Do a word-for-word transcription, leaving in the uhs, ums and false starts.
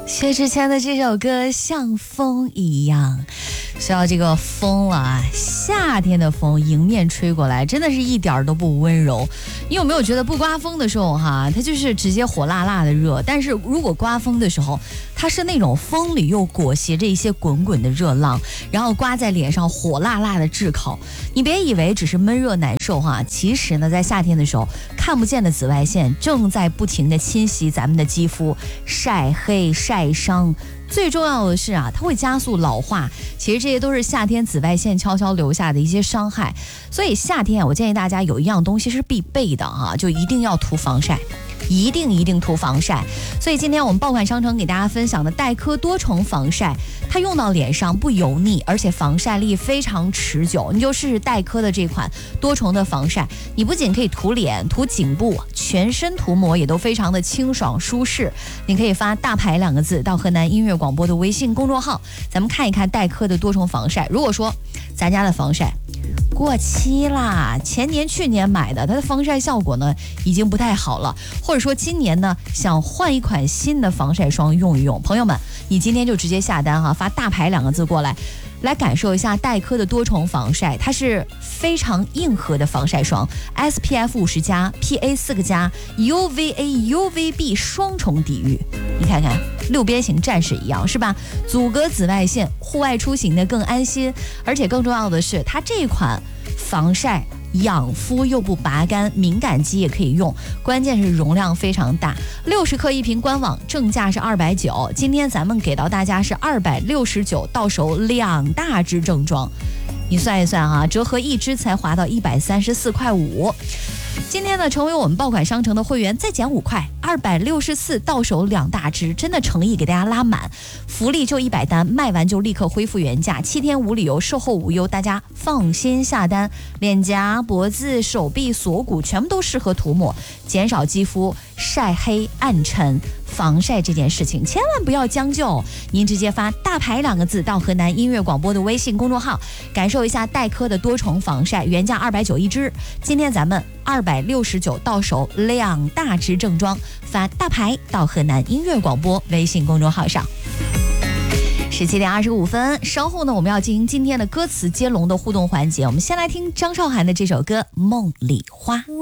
薛之谦的这首歌像风一样，说到这个风了啊，夏天的风迎面吹过来，真的是一点都不温柔。你有没有觉得不刮风的时候哈，它就是直接火辣辣的热，但是如果刮风的时候，它是那种风里又裹挟着一些滚滚的热浪，然后刮在脸上火辣辣的炙烤。你别以为只是闷热难受哈，其实呢，在夏天的时候，看不见的紫外线正在不停地侵袭咱们的肌肤，晒黑晒伤。最重要的是啊，它会加速老化。其实这些都是夏天紫外线悄悄留下的一些伤害。所以夏天啊，我建议大家有一样东西是必备的啊，就一定要涂防晒。一定一定涂防晒。所以今天我们爆款商城给大家分享的黛珂多重防晒，它用到脸上不油腻，而且防晒力非常持久。你就试试黛珂的这款多重的防晒，你不仅可以涂脸、涂颈部，全身涂抹也都非常的清爽舒适。你可以发大牌两个字到河南音乐广播的微信公众号，咱们看一看黛珂的多重防晒。如果说咱家的防晒过期啦，前年去年买的，它的防晒效果呢已经不太好了，或者说今年呢想换一款新的防晒霜用一用，朋友们你今天就直接下单哈，发大牌两个字过来，来感受一下黛珂的多重防晒。它是非常硬核的防晒霜， S P F 五十加 P A 四个加 U V A U V B 双重抵御，你看看六边形战士一样是吧，阻隔紫外线，户外出行的更安心。而且更重要的是，它这款防晒养肤又不拔干，敏感肌也可以用，关键是容量非常大，六十克一瓶，官网正价是二百九，今天咱们给到大家是二百六十九，到手两大支正装，你算一算啊，折合一支才划到一百三十四块五。今天呢，成为我们爆款商城的会员再减五块，二百六十四到手两大支，真的诚意给大家拉满，福利就一百单，卖完就立刻恢复原价，七天无理由，售后无忧，大家放心下单。脸颊、脖子、手臂、锁骨全部都适合涂抹，减少肌肤晒黑暗沉。防晒这件事情千万不要将就，您直接发大牌两个字到河南音乐广播的微信公众号，感受一下黛珂的多重防晒，原价二百九一支，今天咱们二百六十九到手两大支正装，发大牌到河南音乐广播微信公众号上。十七点二十五分，稍后呢我们要进行今天的歌词接龙的互动环节，我们先来听张韶涵的这首歌《梦里花》。